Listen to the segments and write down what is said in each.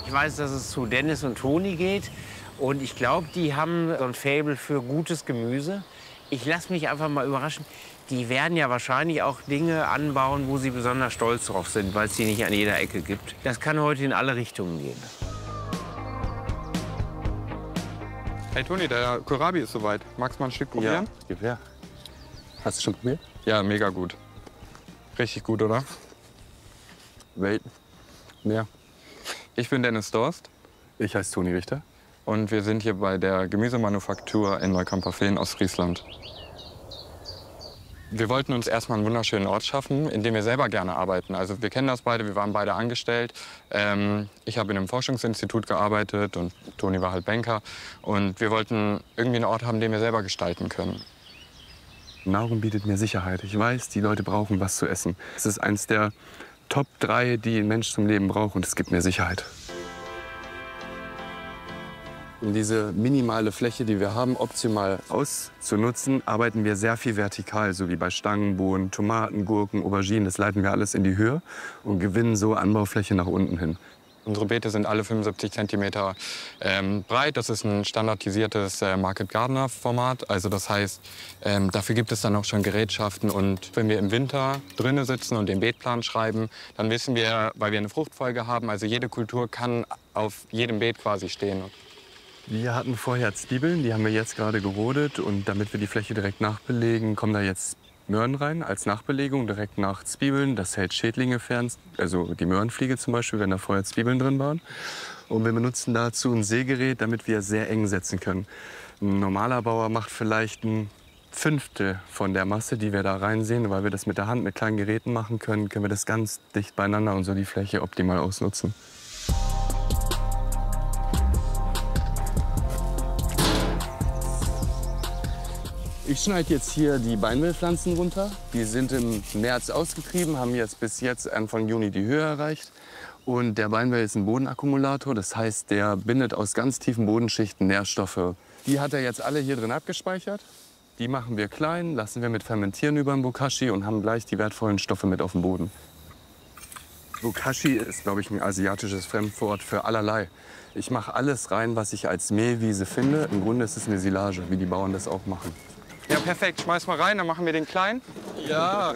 Ich weiß, dass es zu Dennis und Toni geht. Und ich glaube, die haben so ein Faible für gutes Gemüse. Ich lasse mich einfach mal überraschen. Die werden ja wahrscheinlich auch Dinge anbauen, wo sie besonders stolz drauf sind, weil es die nicht an jeder Ecke gibt. Das kann heute in alle Richtungen gehen. Hey Toni, der Kohlrabi ist soweit. Magst du mal ein Stück probieren? Ja, gib her. Hast du schon probiert? Ja, mega gut. Richtig gut, oder? Welt. Ja. Ich bin Dennis Dorst Ich heiße Toni Richter. und wir sind hier bei der Gemüsemanufaktur in Neukamperveen, Ostfriesland. Wir wollten uns erstmal einen wunderschönen Ort schaffen, in dem wir selber gerne arbeiten. Also wir kennen das beide, wir waren beide angestellt. Ich habe in einem Forschungsinstitut gearbeitet und Toni war halt Banker. Und wir wollten irgendwie einen Ort haben, den wir selber gestalten können. Nahrung bietet mir Sicherheit. Ich weiß, die Leute brauchen was zu essen. Es ist eins der Top 3, die ein Mensch zum Leben braucht, und es gibt mir Sicherheit. Um diese minimale Fläche, die wir haben, optimal auszunutzen, arbeiten wir sehr viel vertikal, so wie bei Stangenbohnen, Tomaten, Gurken, Auberginen. Das leiten wir alles in die Höhe und gewinnen so Anbaufläche nach unten hin. Unsere Beete sind alle 75 Zentimeter breit. Das ist ein standardisiertes Market Gardener Format. Also das heißt, dafür gibt es dann auch schon Gerätschaften. Und wenn wir im Winter drinnen sitzen und den Beetplan schreiben, dann wissen wir, weil wir eine Fruchtfolge haben, also jede Kultur kann auf jedem Beet quasi stehen. Wir hatten vorher Zwiebeln, die haben wir jetzt gerade gerodet. Und damit wir die Fläche direkt nachbelegen, kommen da jetzt Möhren rein als Nachbelegung, direkt nach Zwiebeln. Das hält Schädlinge fern, also die Möhrenfliege zum Beispiel, wenn da vorher Zwiebeln drin waren. Und wir benutzen dazu ein Sägegerät, damit wir sehr eng setzen können. Ein normaler Bauer macht vielleicht ein Fünftel von der Masse, die wir da reinsehen. Weil wir das mit der Hand mit kleinen Geräten machen können, können wir das ganz dicht beieinander und so die Fläche optimal ausnutzen. Ich schneide jetzt hier die Beinmehlpflanzen runter. Die sind im März ausgetrieben, haben jetzt bis jetzt Anfang Juni die Höhe erreicht. Und der Beinmehl ist ein Bodenakkumulator, das heißt, der bindet aus ganz tiefen Bodenschichten Nährstoffe. Die hat er jetzt alle hier drin abgespeichert. Die machen wir klein, lassen wir mit fermentieren über den Bokashi und haben gleich die wertvollen Stoffe mit auf dem Boden. Bokashi ist, glaube ich, ein asiatisches Fremdwort für allerlei. Ich mache alles rein, was ich als Mehlwiese finde. Im Grunde ist es eine Silage, wie die Bauern das auch machen. Ja, perfekt. Schmeiß mal rein, dann machen wir den kleinen. Ja.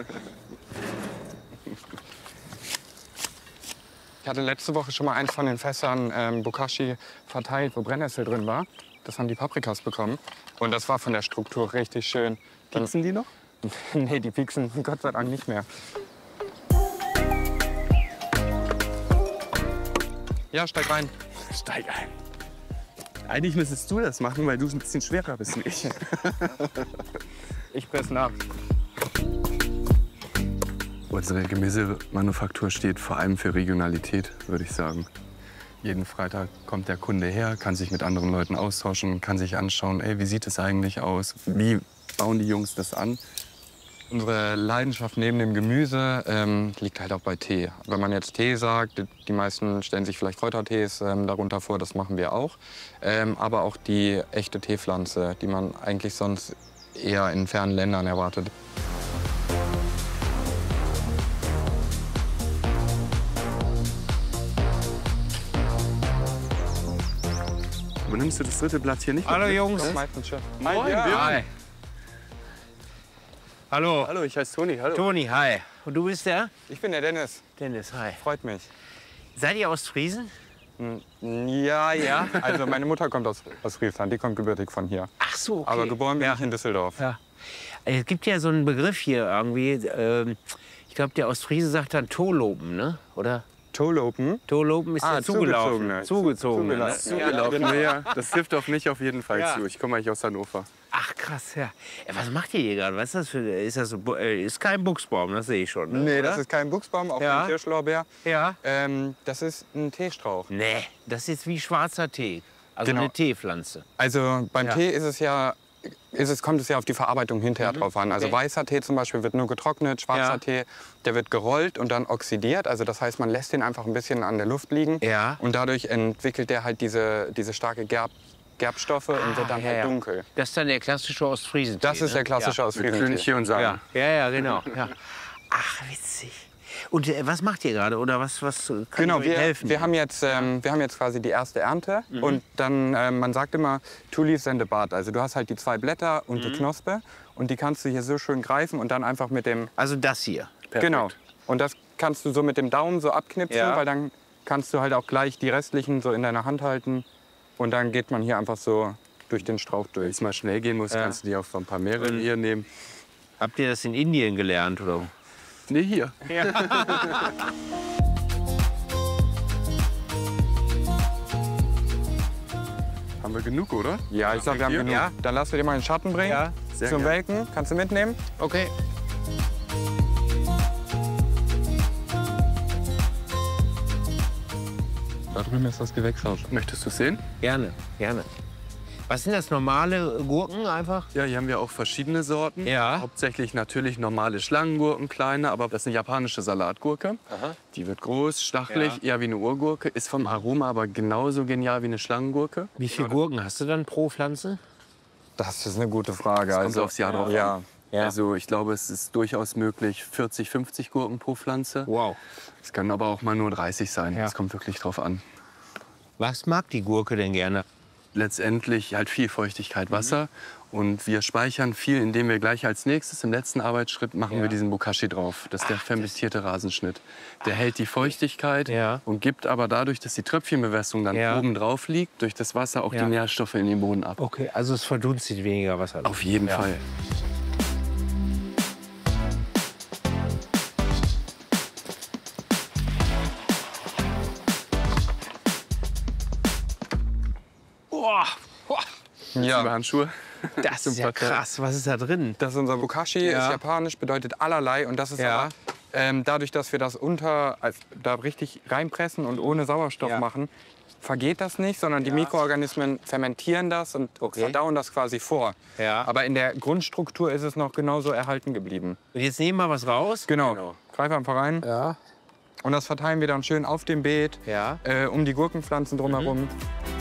Ich hatte letzte Woche schon mal eins von den Fässern Bokashi verteilt, wo Brennnessel drin war. Das haben die Paprikas bekommen. Und das war von der Struktur richtig schön. Pieksen die noch? Nee, die pieksen Gott sei Dank nicht mehr. Ja, steig rein. Steig ein. Eigentlich müsstest du das machen, weil du ein bisschen schwerer bist wie ich. Ich presse nach. Unsere Gemüsemanufaktur steht vor allem für Regionalität, würde ich sagen. Jeden Freitag kommt der Kunde her, kann sich mit anderen Leuten austauschen, kann sich anschauen, ey, wie sieht es eigentlich aus? Wie bauen die Jungs das an? Unsere Leidenschaft neben dem Gemüse liegt halt auch bei Tee. Wenn man jetzt Tee sagt, die meisten stellen sich vielleicht Kräutertees darunter vor, das machen wir auch. Aber auch die echte Teepflanze, die man eigentlich sonst eher in fernen Ländern erwartet. Aber nimmst du das dritte Blatt hier nicht? Hallo Jungs. Meistens schon. Moin, Ja. Björn. Hi. Hallo. Hallo, ich heiße Toni. Hallo. Toni, hi. Und du bist der? Ich bin der Dennis. Dennis, hi. Freut mich. Seid ihr Ostfriesen? Ja, ja. Also meine Mutter kommt aus Friesland, die kommt gebürtig von hier. Ach so, okay. Aber geboren bin ich in Düsseldorf. Ja. Es gibt ja so einen Begriff hier irgendwie. Ich glaube, der Ostfriese sagt dann Tolopen, ne? Oder? Tolopen. Tolopen ist der zugelaufen. Zugezogene. Ne? Zugelaufen, ja. Das trifft auf mich auf jeden Fall Ja. zu. Ich komme eigentlich aus Hannover. Ach krass, ja. Was macht ihr hier gerade? Was ist das für? Ist das so, ist kein Buchsbaum, das sehe ich schon. Ne? Nee, Oder? das ist kein Buchsbaum, auch Ja. kein Kirschlorbeer. Ja. Das ist ein Teestrauch. Nee, das ist jetzt wie schwarzer Tee. Also Genau. eine Teepflanze. Also beim Ja. Tee ist es ja, kommt es ja auf die Verarbeitung hinterher drauf an. Also Okay. weißer Tee zum Beispiel wird nur getrocknet, schwarzer Ja. Tee, der wird gerollt und dann oxidiert. Also das heißt, man lässt den einfach ein bisschen an der Luft liegen. Ja. Und dadurch entwickelt der halt diese starke Gerbstoffe und wird dann ja, halt ja. dunkel. Das ist dann der klassische Ostfriesentee. Das ist der klassische Ja. aus Mit Friesentee. Klönchen und Samen. Ja, ja, ja, genau. Ja. Ach, witzig. Und was macht ihr gerade? Oder was kann Genau, euch helfen? wir haben jetzt quasi die erste Ernte. Und dann, man sagt immer, two leaves and a bud. Also du hast halt die 2 Blätter und die Knospe. Und die kannst du hier so schön greifen und dann einfach mit dem... Also das hier. Genau. Und das kannst du so mit dem Daumen so abknipsen, Ja. weil dann kannst du halt auch gleich die restlichen so in deiner Hand halten. Und dann geht man hier einfach so durch den Strauch Wenn durch. es mal schnell gehen muss, kannst du die auch von ein paar mehreren hier nehmen. Habt ihr das in Indien gelernt, oder? Nee, hier. Haben wir genug, oder? Ja, ich sag, wir haben Hier? genug. Ja. Dann lass du dir mal in den Schatten bringen. Ja, sehr Zum gern. Welken. Kannst du mitnehmen? Okay. Da drüben ist das Gewächshaus. Möchtest du sehen? Gerne, gerne. Was sind das, normale Gurken einfach? Ja, hier haben wir auch verschiedene Sorten. Ja. Hauptsächlich natürlich normale Schlangengurken, kleine, aber das ist eine japanische Salatgurke. Die wird groß, stachelig, eher wie eine Urgurke, ist vom Aroma aber genauso genial wie eine Schlangengurke. Wie viele Gurken hast du dann pro Pflanze? Das ist eine gute Frage. Kommt aufs Jahr drauf ja. an. Ja. Also ich glaube, es ist durchaus möglich, 40, 50 Gurken pro Pflanze. Wow. Es können aber auch mal nur 30 sein. Ja. Es kommt wirklich drauf an. Was mag die Gurke denn gerne? Letztendlich halt viel Feuchtigkeit, Wasser. Und wir speichern viel, indem wir gleich als nächstes im letzten Arbeitsschritt machen wir diesen Bokashi drauf. Das ist der fermentierte Rasenschnitt. Der hält die Feuchtigkeit Ja. und gibt aber dadurch, dass die Tröpfchenbewässerung dann Ja. oben drauf liegt, durch das Wasser auch Ja. die Nährstoffe in den Boden ab. Okay, also es verdunstet weniger Wasser. Auf jeden Fall. Boah, Über Ja. Handschuhe. das ist ja krass. Was ist da drin? Das ist unser Bokashi, Ja. ist japanisch, bedeutet allerlei. Und das ist Ja. aber dadurch, dass wir das da richtig reinpressen und ohne Sauerstoff Ja. machen, vergeht das nicht, sondern die Mikroorganismen fermentieren das und verdauen das quasi vor. Ja. Aber in der Grundstruktur ist es noch genauso erhalten geblieben. Und jetzt nehmen wir was raus. Genau. Greif einfach rein. Ja. Und das verteilen wir dann schön auf dem Beet, Ja. um die Gurkenpflanzen drumherum.